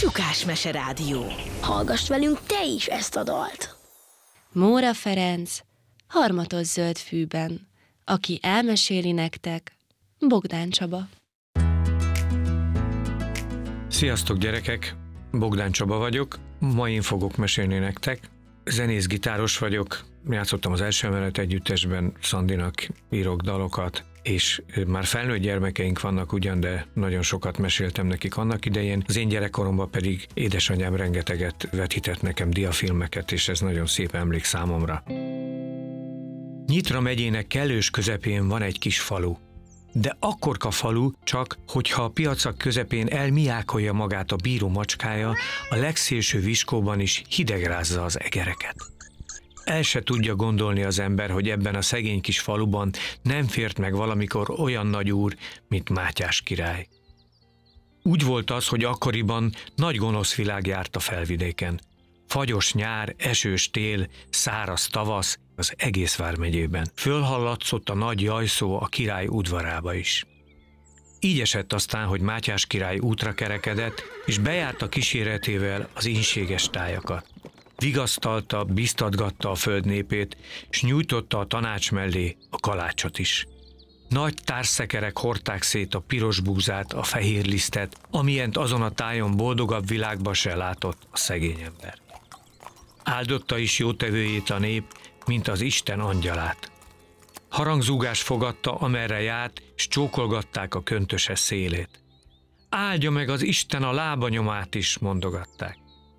Csukás Mese Rádió. Hallgass velünk te is ezt a dalt! Móra Ferenc, Harmatos zöld fűben. Aki elmeséli nektek, Bogdán Csaba. Sziasztok gyerekek, Bogdán Csaba vagyok, ma én fogok mesélni nektek. Zenész-gitáros vagyok, játszottam az Első Emelet Együttesben, Szandinak írok dalokat, és már felnőtt gyermekeink vannak ugyan, de nagyon sokat meséltem nekik annak idején. Az én gyerekkoromban pedig édesanyám rengeteget vetített nekem diafilmeket, és ez nagyon szép emlék számomra. Nyitra megyének kellős közepén van egy kis falu. De akkorka falu csak, hogyha a piacak közepén elmiákolja magát a bíró macskája, a legszélső viskóban is hidegrázza az egereket. El se tudja gondolni az ember, hogy ebben a szegény kis faluban nem fért meg valamikor olyan nagy úr, mint Mátyás király. Úgy volt az, hogy akkoriban nagy gonosz világ járt a felvidéken. Fagyos nyár, esős tél, száraz tavasz az egész vármegyében. Fölhallatszott a nagy jajszó a király udvarába is. Így esett aztán, hogy Mátyás király útra kerekedett, és bejárta kíséretével az ínséges tájakat. Vigasztalta, biztatgatta a föld népét, s nyújtotta a tanács mellé a kalácsot is. Nagy társszekerek hordták szét a piros búzát, a fehér lisztet, amilyent azon a tájon boldogabb világba se látott a szegény ember. Áldotta is jótevőjét a nép, mint az Isten angyalát. Harangzúgás fogadta, amerre járt, s csókolgatták a köntöse szélét. Áldja meg az Isten a lábanyomát is, mondogatták.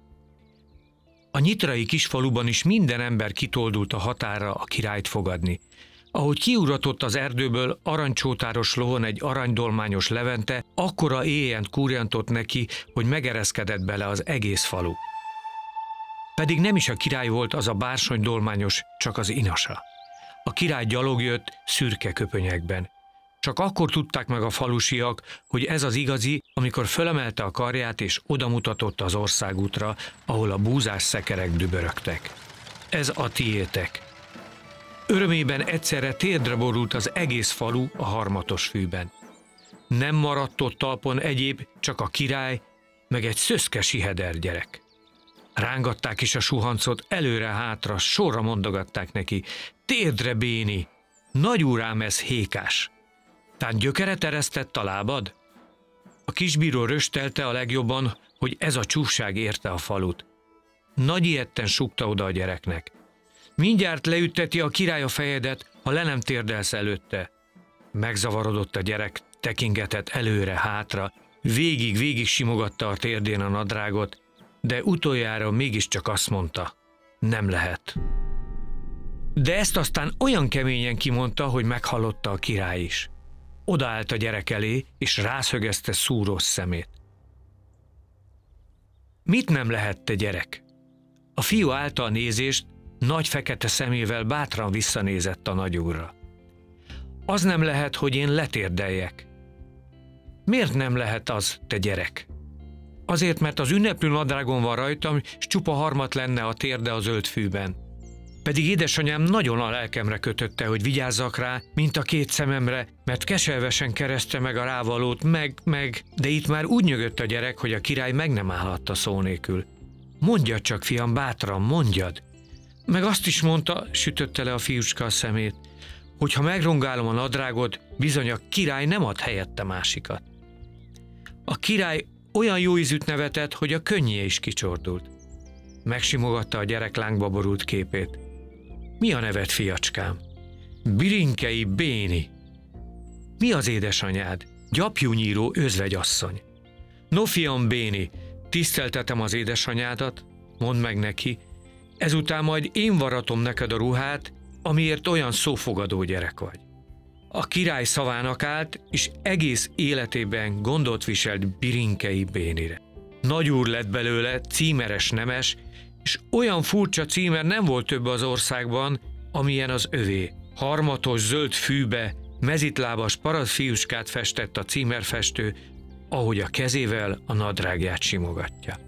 A nyitrai kisfaluban is minden ember kitoldult a határra a királyt fogadni. Ahogy kiuratott az erdőből aranycsótáros lovon egy aranydolmányos Levente, akkora éjjent kúrjantott neki, hogy megereszkedett bele az egész falu. Pedig nem is a király volt az a bársonydolmányos, csak az inasa. A király gyalog jött szürke köpönyekben. Csak akkor tudták meg a falusiak, hogy ez az igazi, amikor fölemelte a karját és odamutatott az országútra, ahol a búzás szekerek dübörögtek. Ez a tiétek. Örömében egyszerre térdre borult az egész falu a Harmatos fűben. Nem maradt ott talpon egyéb, csak a király, meg egy szöszke siheder gyerek. Rángatták is a suhancot, előre-hátra, sorra mondogatták neki: térdre, Béni! Nagyúrám, ez Hékás! Tán gyökeret eresztett a lábad? A kisbíró röstelte a legjobban, hogy ez a csúfság érte a falut. Nagy ijedten súgta oda a gyereknek: mindjárt leütteti a király a fejedet, ha le nem térdelsz előtte. Megzavarodott a gyerek, tekingetett előre-hátra, végig simogatta a térdén a nadrágot, de utoljára mégiscsak azt mondta: nem lehet. De ezt aztán olyan keményen kimondta, hogy meghallotta a király is. Odaállt a gyerek elé, és rászögezte szúrós szemét. Mit nem lehet, te gyerek? A fiú állta a nézést, nagy fekete szemével bátran visszanézett a nagyúrra. Az nem lehet, hogy én letérdeljek. Miért nem lehet az, te gyerek? Azért, mert az ünneplő nadrágon van rajtam, s csupa harmat lenne a térde a zöld fűben. Pedig édesanyám nagyon a lelkemre kötötte, hogy vigyázzak rá, mint a két szememre, mert keservesen kereszte meg a rávalót, de itt már úgy nyögött a gyerek, hogy a király meg nem állhatta szó nélkül. Mondjad csak, fiam, bátran, mondjad! Meg azt is mondta, sütötte le a fiúcska a szemét, hogy ha megrongálom a nadrágot, bizony a király nem ad helyette másikat. A király olyan jó ízűt nevetett, hogy a könnyé is kicsordult. Megsimogatta a gyerek lángba borult képét. Mi a neved, fiacskám? Birinkei Béni. Mi az édesanyád? Gyapjúnyíró özvegyasszony. No, fiam, Béni, tiszteltetem az édesanyádat, mondd meg neki, ezután majd én varatom neked a ruhát, amiért olyan szófogadó gyerek vagy. A király szavának állt, és egész életében gondot viselt Birinkei Bénire. Nagyúr lett belőle, címeres nemes, és olyan furcsa címer nem volt több az országban, amilyen az övé. Harmatos zöld fűbe, mezitlábas parasztfiúskát festett a címerfestő, ahogy a kezével a nadrágját simogatja.